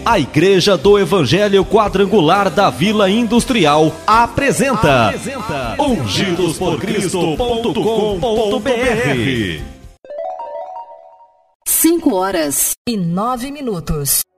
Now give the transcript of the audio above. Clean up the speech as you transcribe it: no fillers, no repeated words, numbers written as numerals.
A Igreja do Evangelho Quadrangular da Vila Industrial apresenta ungidosporcristo.com.br. 5 horas e 9 minutos.